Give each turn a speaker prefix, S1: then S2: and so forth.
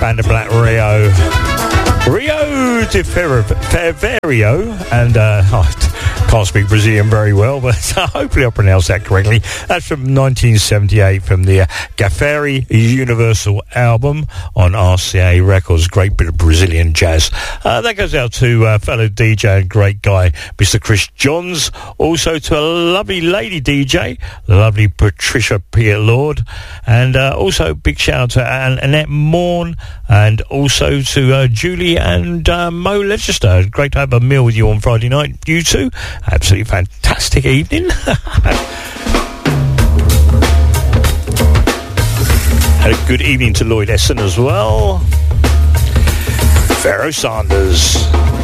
S1: Band of Black Rio de Ferverio, and I can't speak Brazilian very well, but hopefully I pronounced that correctly. That's from 1978 from the Gaferi Universal album on RCA Records. Great bit of Brazilian jazz. That goes out to fellow DJ and great guy, Mr. Chris Johns. Also to a lovely lady DJ, the lovely Patricia Piet-Lord. And also big shout out to Annette Morn, and also to Julie and Mo Leicester. Great to have a meal with you on Friday night, you two. Absolutely fantastic evening. Had a good evening to Lloyd Essen as well. Pharoah Sanders.